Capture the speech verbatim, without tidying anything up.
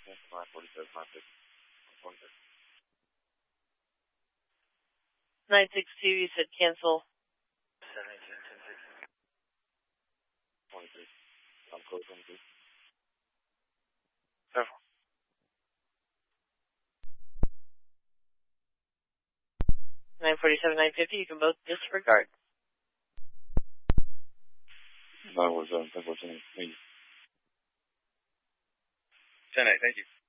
nine forty-seven, nine fifty. nine six two, you said cancel. seven eighteen, ten six. twenty-three. I'm close twenty-three. Several. nine forty-seven, nine fifty, you can both disregard. nine one seven, ten fourteen, thank you. ten eight, thank you.